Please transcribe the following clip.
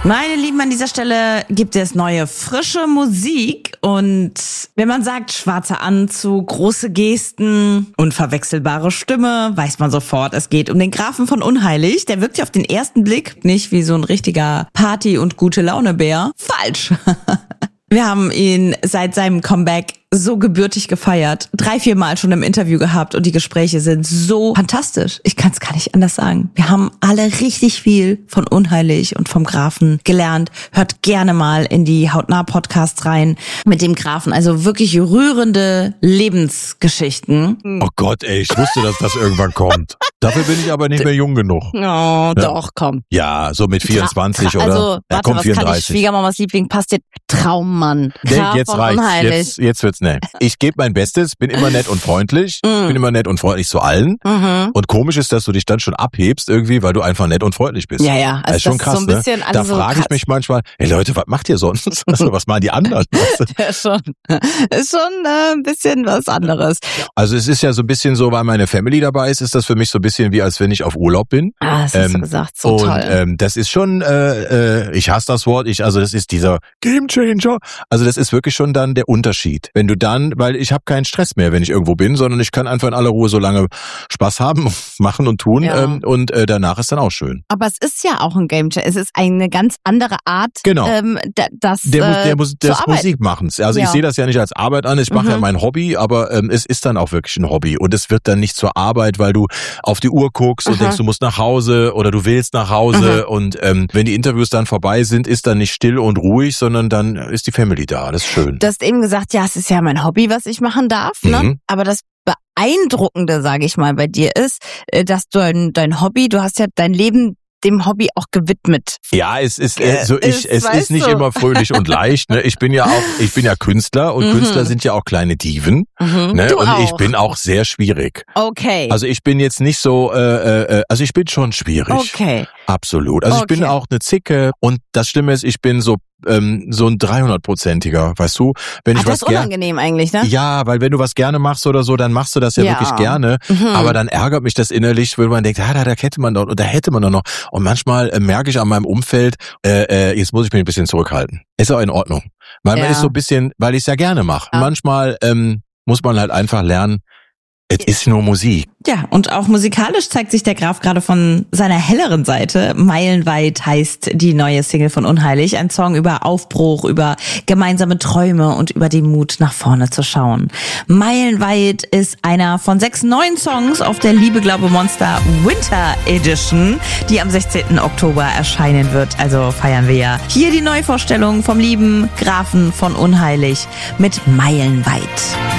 Meine Lieben, an dieser Stelle gibt es neue, frische Musik und wenn man sagt, schwarzer Anzug, große Gesten, unverwechselbare Stimme, weiß man sofort, es geht um den Grafen von Unheilig. Der wirkt ja auf den ersten Blick nicht wie so ein richtiger Party- und Gute-Laune-Bär. Falsch. Wir haben ihn seit seinem Comeback so gebürtig gefeiert, 3-4 Mal schon im Interview gehabt und die Gespräche sind so fantastisch. Ich kann es gar nicht anders sagen. Wir haben alle richtig viel von Unheilig und vom Grafen gelernt. Hört gerne mal in die Hautnah-Podcasts rein mit dem Grafen. Also wirklich rührende Lebensgeschichten. Oh Gott, ey, ich wusste, dass das irgendwann kommt. Dafür bin ich aber nicht mehr jung genug. Oh, ja. Doch, komm. Ja, so mit 24 oder? Also, warte, komm, was 34. kann ich? Schwiegermamas Liebling passt dir. Traummann. Nee, Graf jetzt von reicht's. Unheilig. Jetzt wird's nee. Ich gebe mein Bestes, bin immer nett und freundlich, bin immer nett und freundlich zu allen. Und komisch ist, dass du dich dann schon abhebst irgendwie, weil du einfach nett und freundlich bist. Ja, ja. Also das ist schon krass, so ein bisschen ne? Da frage ich mich manchmal, hey Leute, was macht ihr sonst? Also, was machen die anderen? Ja, schon. Ist schon ein bisschen was anderes. Also es ist ja so ein bisschen so, weil meine Family dabei ist, ist das für mich so ein bisschen wie, als wenn ich auf Urlaub bin. Ah, das hast du gesagt, so toll. Und das ist schon, ich hasse das Wort, also das ist dieser Game Changer. Also das ist wirklich schon dann der Unterschied. Wenn du dann, weil ich habe keinen Stress mehr, wenn ich irgendwo bin, sondern ich kann einfach in aller Ruhe so lange Spaß haben, machen und tun und danach ist dann auch schön. Aber es ist ja auch ein Gamechanger. Es ist eine ganz andere Art, genau. das Musikmachens. Also ich sehe das ja nicht als Arbeit an, ich mache ja mein Hobby, aber es ist dann auch wirklich ein Hobby und es wird dann nicht zur Arbeit, weil du auf die Uhr guckst und denkst, du musst nach Hause oder du willst nach Hause und wenn die Interviews dann vorbei sind, ist dann nicht still und ruhig, sondern dann ist die Family da. Das ist schön. Du hast eben gesagt, ja, es ist ja mein Hobby, was ich machen darf, ne? Aber das Beeindruckende, sage ich mal, bei dir ist, dass du dein Hobby, du hast ja dein Leben dem Hobby auch gewidmet. Ja, es ist nicht immer fröhlich und leicht. Ne? Ich bin ja Künstler und Künstler sind ja auch kleine Diven. Ne? Du und auch. Ich bin auch sehr schwierig. Okay. Also ich bin jetzt nicht so, also ich bin schon schwierig. Okay. Absolut. Also ich bin auch eine Zicke und das Schlimme ist, ich bin so ein 300-prozentiger, weißt du? Wenn ich das was ist unangenehm eigentlich, ne? Ja, weil wenn du was gerne machst oder so, dann machst du das ja wirklich gerne. Aber dann ärgert mich das innerlich, weil man denkt, da hätte man doch noch. Und manchmal merke ich an meinem Umfeld, jetzt muss ich mich ein bisschen zurückhalten. Ist auch in Ordnung. Weil man ist so ein bisschen, weil ich es ja gerne mache. Ja. Manchmal muss man halt einfach lernen, es ist nur Musik. Ja, und auch musikalisch zeigt sich der Graf gerade von seiner helleren Seite. Meilenweit heißt die neue Single von Unheilig. Ein Song über Aufbruch, über gemeinsame Träume und über den Mut, nach vorne zu schauen. Meilenweit ist einer von 6 neuen Songs auf der Liebe, Glaube, Monster Winter Edition, die am 16. Oktober erscheinen wird. Also feiern wir ja hier die Neuvorstellung vom lieben Grafen von Unheilig mit Meilenweit.